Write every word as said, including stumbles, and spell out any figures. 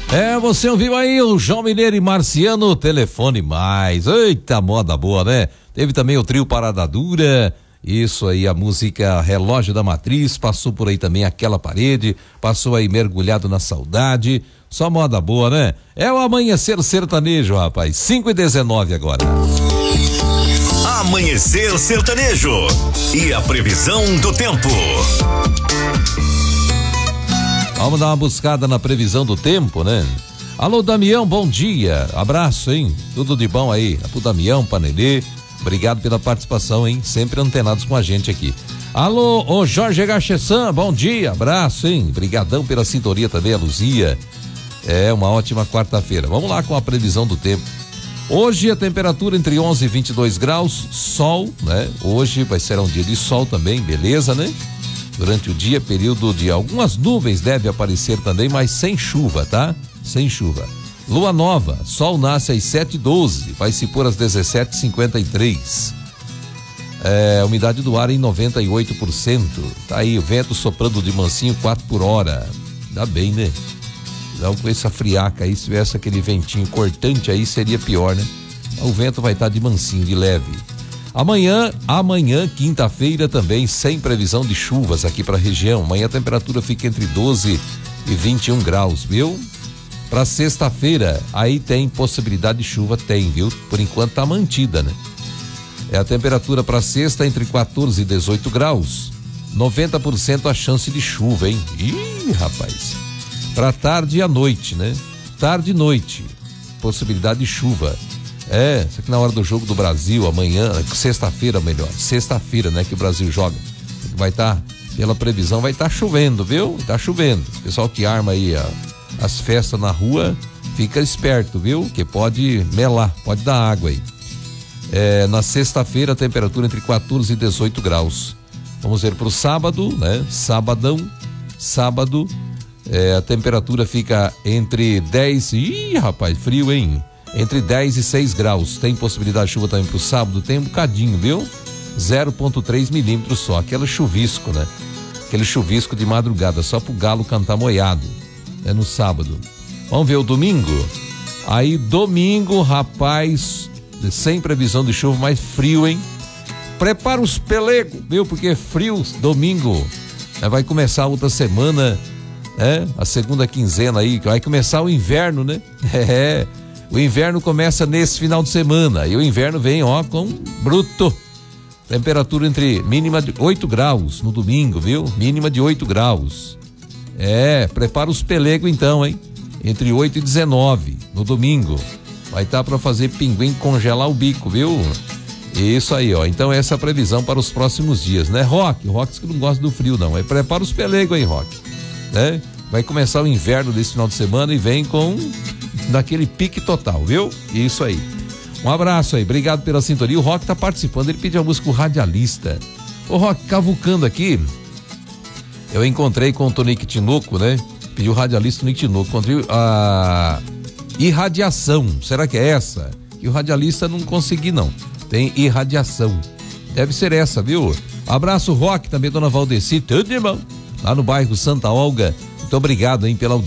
É, você ouviu aí o João Mineiro e Marciano, Telefone Mais. Eita, moda boa, né? Teve também o trio Parada Dura. Isso aí, a música Relógio da Matriz, passou por aí também Aquela Parede, passou aí Mergulhado na Saudade. Só moda boa, né? É o Amanhecer Sertanejo, rapaz. cinco e dezenove agora. Amanhecer Sertanejo. E a previsão do tempo. Vamos dar uma buscada na previsão do tempo, né? Alô, Damião, bom dia. Abraço, hein? Tudo de bom aí. Pro Damião, Panelê. Obrigado pela participação, hein? Sempre antenados com a gente aqui. Alô, ô Jorge Gachessan, bom dia. Abraço, hein? Brigadão pela sintonia também, a Luzia. É uma ótima quarta-feira. Vamos lá com a previsão do tempo. Hoje a temperatura entre onze e vinte e dois graus, sol, né? Hoje vai ser um dia de sol também, beleza, né? Durante o dia, período de algumas nuvens deve aparecer também, mas sem chuva, tá? Sem chuva. Lua nova, sol nasce às sete e doze, vai se pôr às dezessete e cinquenta e três. É, umidade do ar em noventa e oito por cento. Tá aí, o vento soprando de mansinho quatro por hora. Dá bem, né? Não, com essa friaca aí, se tivesse aquele ventinho cortante aí, seria pior, né? O vento vai estar de mansinho, de leve. Amanhã, amanhã, quinta-feira também, sem previsão de chuvas aqui para a região. Amanhã a temperatura fica entre doze e vinte e um graus, viu? Para sexta-feira, aí tem possibilidade de chuva, tem, viu? Por enquanto tá mantida, né? É a temperatura para sexta entre quatorze e dezoito graus. noventa por cento a chance de chuva, hein? Ih, rapaz. Para tarde e à noite, né? Tarde e noite, possibilidade de chuva. É, isso aqui na hora do jogo do Brasil, amanhã, sexta-feira melhor, sexta-feira, né, que o Brasil joga. Vai estar, tá, pela previsão, vai estar tá chovendo, viu? Tá chovendo. O pessoal que arma aí a, as festas na rua, fica esperto, viu? Que pode melar, pode dar água aí. É, na sexta-feira, a temperatura entre quatorze e dezoito graus. Vamos ver pro sábado, né? Sabadão, sábado, é, a temperatura fica entre dez, ih, rapaz, frio, hein? Entre dez e seis graus. Tem possibilidade de chuva também pro sábado? Tem um bocadinho, viu? zero vírgula três milímetros só. Aquele chuvisco, né? Aquele chuvisco de madrugada, só pro galo cantar moiado. É no sábado. Vamos ver o domingo? Aí, domingo, rapaz, sem previsão de chuva, mas frio, hein? Prepara os pelegos, viu? Porque frio, domingo. Vai começar outra semana, né? A segunda quinzena aí, vai começar o inverno, né? É. O inverno começa nesse final de semana e o inverno vem, ó, com bruto. Temperatura entre mínima de oito graus no domingo, viu? Mínima de oito graus. É, prepara os pelegos então, hein? Entre oito e dezenove no domingo. Vai estar para fazer pinguim congelar o bico, viu? Isso aí, ó. Então essa é a previsão para os próximos dias, né? Rock, o Rock que não gosta do frio não. Aí prepara os pelegos aí, Rock, né? Vai começar o inverno desse final de semana e vem com daquele pique total, viu? Isso aí. Um abraço aí, obrigado pela sintonia. O Rock tá participando, ele pediu a música O Radialista. O Rock, cavucando aqui, eu encontrei com o Tonico Tinoco, né? Pediu o Radialista Tonico Tinoco, encontrei a Irradiação, será que é essa? E o Radialista não consegui não, tem Irradiação, deve ser essa, viu? Abraço, Rock, também dona Valdeci, tudo de bom, lá no bairro Santa Olga. Muito obrigado, hein, pela